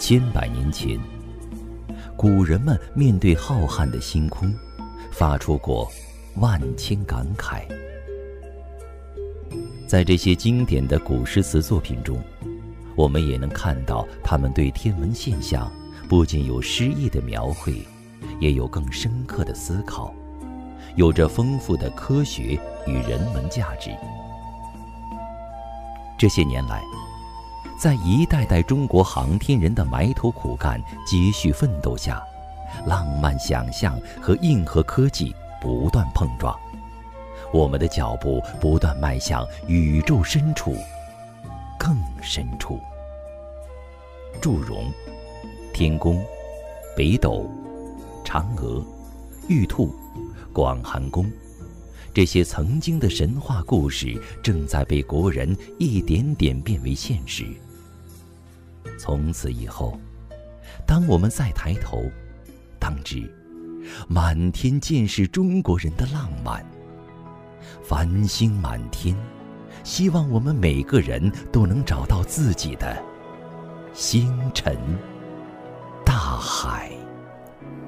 千百年前，古人们面对浩瀚的星空，发出过万千感慨。在这些经典的古诗词作品中，我们也能看到他们对天文现象不仅有诗意的描绘，也有更深刻的思考，有着丰富的科学与人文价值。这些年来，在一代代中国航天人的埋头苦干、接续奋斗下，浪漫想象和硬核科技不断碰撞，我们的脚步不断迈向宇宙深处，更深处。祝融、天宫、北斗、嫦娥、玉兔、广寒宫，这些曾经的神话故事正在被国人一点点变为现实。从此以后，当我们再抬头，当知满天尽是中国人的浪漫。繁星满天，希望我们每个人都能找到自己的星辰大海。